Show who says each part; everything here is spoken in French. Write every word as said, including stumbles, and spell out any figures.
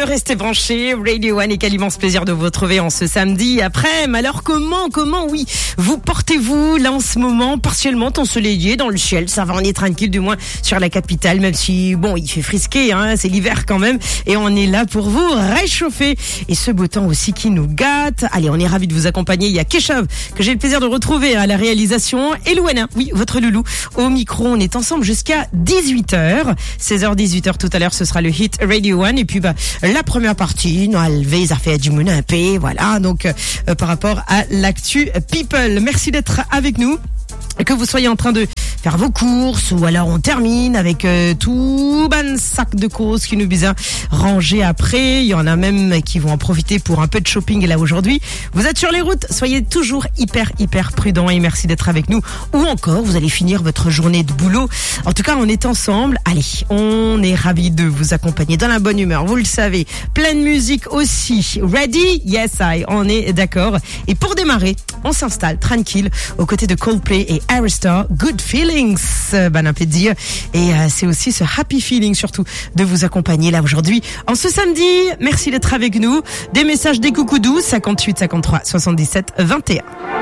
Speaker 1: deux, restez branchés. Radio One et quel immense plaisir de vous retrouver en ce samedi après. Alors comment, comment, oui, vous portez-vous là en ce moment, partiellement ensoleillé dans le ciel. Ça va, on est tranquille du moins sur la capitale, même si, bon, il fait frisquer, hein, c'est l'hiver quand même. Et on est là pour vous réchauffer. Et ce beau temps aussi qui nous gâte. Allez, on est ravis de vous accompagner. Il y a Keshav que j'ai le plaisir de retrouver à la réalisation. Et Louana, oui, votre loulou. Au micro, on est ensemble jusqu'à dix-huit heures. seize heures, dix-huit heures tout à l'heure, ce sera le hit Radio One. Et puis, bah, la première partie, Noël Vez a fait du Mounapé, voilà. Donc, euh, par rapport à l'actu People. Merci d'être avec nous. Que vous soyez en train de faire vos courses ou alors on termine avec euh, tout ben sac de courses qui nous bien rangé après. Il y en a même qui vont en profiter pour un peu de shopping là aujourd'hui. Vous êtes sur les routes, soyez toujours hyper hyper prudents et merci d'être avec nous. Ou encore, vous allez finir votre journée de boulot. En tout cas, on est ensemble. Allez, on est ravis de vous accompagner dans la bonne humeur. Vous le savez, pleine musique aussi. Ready? Yes, I. On est d'accord. Et pour démarrer, on s'installe tranquille aux côtés de Coldplay et Aristar, Good Feelings, ben un peu de dire. Et euh, c'est aussi ce happy feeling surtout de vous accompagner là aujourd'hui en ce samedi. Merci d'être avec nous. Des messages, des coucous doux, cinquante-huit cinquante-trois soixante-dix-sept vingt et un.